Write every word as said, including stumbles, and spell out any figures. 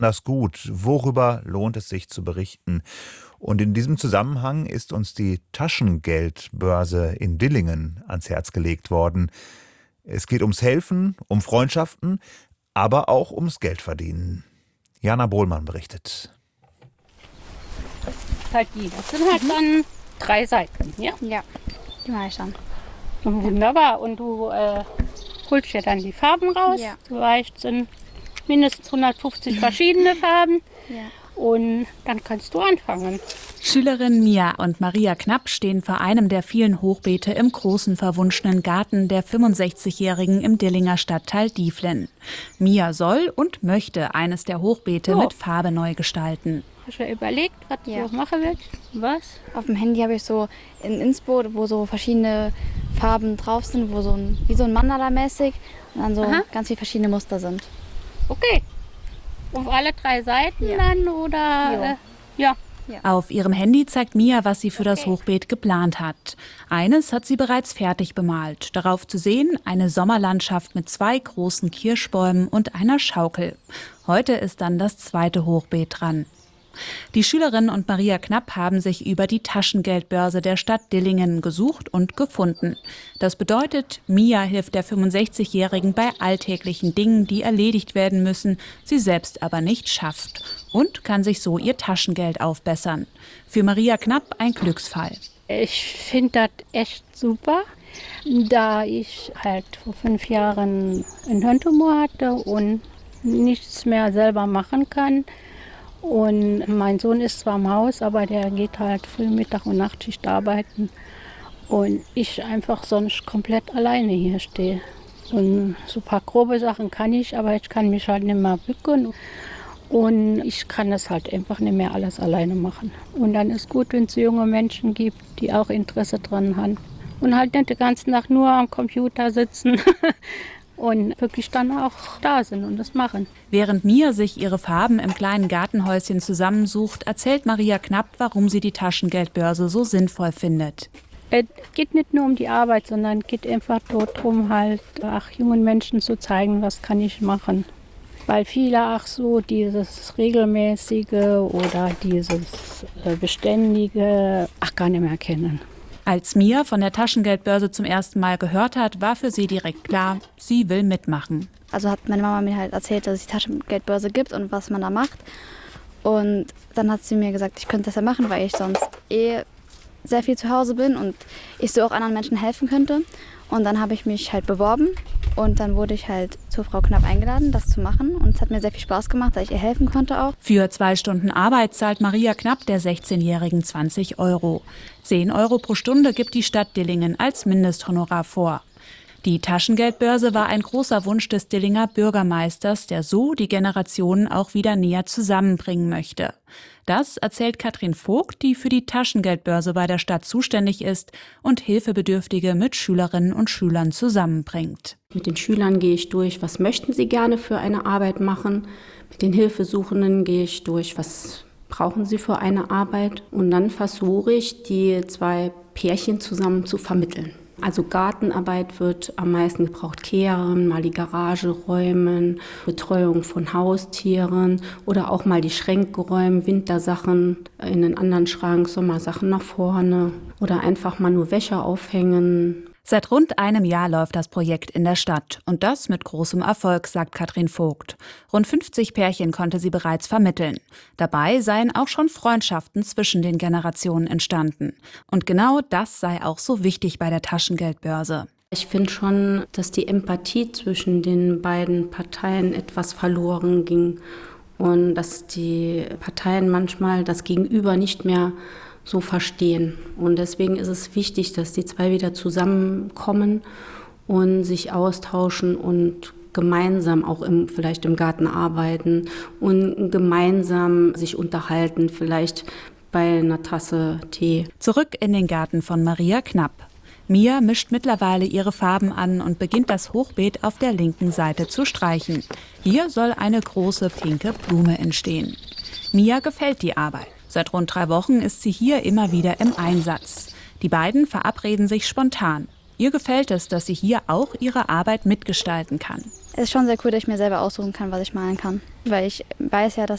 besonders gut? Worüber lohnt es sich zu berichten? Und in diesem Zusammenhang ist uns die Taschengeldbörse in Dillingen ans Herz gelegt worden. Es geht ums Helfen, um Freundschaften, aber auch ums Geldverdienen. Jana Bohlmann berichtet. Halt die. Das sind halt dann drei Seiten, ja? Ja, die mache ich dann. Wunderbar. Und du äh, holst ja dann die Farben raus. Ja. Vielleicht sind mindestens hundertfünfzig verschiedene Farben. Ja. Und dann kannst du anfangen. Schülerinnen Mia und Maria Knapp stehen vor einem der vielen Hochbeete im großen verwunschenen Garten der fünfundsechzigjährigen im Dillinger Stadtteil Dieflen. Mia soll und möchte eines der Hochbeete So. mit Farbe neu gestalten. Hast du überlegt, was Ja. du machen willst? Was? Auf dem Handy habe ich so ein Inspo, wo so verschiedene Farben drauf sind, wo so ein, wie so ein Mandala-mäßig und dann so Aha. ganz viele verschiedene Muster sind. Okay. Auf alle drei Seiten Ja. dann oder? Jo. Äh, ja. Auf ihrem Handy zeigt Mia, was sie für das Okay. Hochbeet geplant hat. Eines hat sie bereits fertig bemalt. Darauf zu sehen eine Sommerlandschaft mit zwei großen Kirschbäumen und einer Schaukel. Heute ist dann das zweite Hochbeet dran. Die Schülerin und Maria Knapp haben sich über die Taschengeldbörse der Stadt Dillingen gesucht und gefunden. Das bedeutet, Mia hilft der fünfundsechzigjährigen bei alltäglichen Dingen, die erledigt werden müssen, sie selbst aber nicht schafft, und kann sich so ihr Taschengeld aufbessern. Für Maria Knapp ein Glücksfall. Ich finde das echt super, da ich halt vor fünf Jahren einen Hirntumor hatte und nichts mehr selber machen kann. Und mein Sohn ist zwar im Haus, aber der geht halt früh, Mittag und Nachtschicht arbeiten. Und ich einfach sonst komplett alleine hier stehe. Und so ein paar grobe Sachen kann ich, aber ich kann mich halt nicht mehr bücken. Und ich kann das halt einfach nicht mehr alles alleine machen. Und dann ist gut, wenn es junge Menschen gibt, die auch Interesse dran haben. Und halt nicht den ganzen Tag nur am Computer sitzen. Und wirklich dann auch da sind und das machen. Während Mia sich ihre Farben im kleinen Gartenhäuschen zusammensucht, erzählt Maria Knapp, warum sie die Taschengeldbörse so sinnvoll findet. Es geht nicht nur um die Arbeit, sondern es geht einfach darum, halt auch jungen Menschen zu zeigen, was kann ich machen. Weil viele auch so dieses regelmäßige oder dieses beständige ach gar nicht mehr kennen. Als Mia von der Taschengeldbörse zum ersten Mal gehört hat, war für sie direkt klar, sie will mitmachen. Also hat meine Mama mir halt erzählt, dass es die Taschengeldbörse gibt und was man da macht. Und dann hat sie mir gesagt, ich könnte das ja machen, weil ich sonst eh sehr viel zu Hause bin und ich so auch anderen Menschen helfen könnte. Und dann habe ich mich halt beworben und dann wurde ich halt zur Frau Knapp eingeladen, das zu machen. Und es hat mir sehr viel Spaß gemacht, da ich ihr helfen konnte auch. Für zwei Stunden Arbeit zahlt Maria Knapp der sechzehnjährigen zwanzig Euro. zehn Euro pro Stunde gibt die Stadt Dillingen als Mindesthonorar vor. Die Taschengeldbörse war ein großer Wunsch des Dillinger Bürgermeisters, der so die Generationen auch wieder näher zusammenbringen möchte. Das erzählt Katrin Vogt, die für die Taschengeldbörse bei der Stadt zuständig ist und Hilfebedürftige mit Schülerinnen und Schülern zusammenbringt. Mit den Schülern gehe ich durch, was möchten sie gerne für eine Arbeit machen. Mit den Hilfesuchenden gehe ich durch, was brauchen sie für eine Arbeit. Und dann versuche ich, die zwei Pärchen zusammen zu vermitteln. Also Gartenarbeit wird am meisten gebraucht, kehren, mal die Garage räumen, Betreuung von Haustieren oder auch mal die Schränke räumen, Wintersachen in den anderen Schrank, Sommersachen nach vorne oder einfach mal nur Wäsche aufhängen. Seit rund einem Jahr läuft das Projekt in der Stadt und das mit großem Erfolg, sagt Katrin Vogt. Rund fünfzig Pärchen konnte sie bereits vermitteln. Dabei seien auch schon Freundschaften zwischen den Generationen entstanden. Und genau das sei auch so wichtig bei der Taschengeldbörse. Ich finde schon, dass die Empathie zwischen den beiden Parteien etwas verloren ging und dass die Parteien manchmal das Gegenüber nicht mehr so verstehen. Und deswegen ist es wichtig, dass die zwei wieder zusammenkommen und sich austauschen und gemeinsam auch im, vielleicht im Garten arbeiten und gemeinsam sich unterhalten, vielleicht bei einer Tasse Tee. Zurück in den Garten von Maria Knapp. Mia mischt mittlerweile ihre Farben an und beginnt das Hochbeet auf der linken Seite zu streichen. Hier soll eine große pinke Blume entstehen. Mia gefällt die Arbeit. Seit rund drei Wochen ist sie hier immer wieder im Einsatz. Die beiden verabreden sich spontan. Ihr gefällt es, dass sie hier auch ihre Arbeit mitgestalten kann. Es ist schon sehr cool, dass ich mir selber aussuchen kann, was ich malen kann. Weil ich weiß ja, dass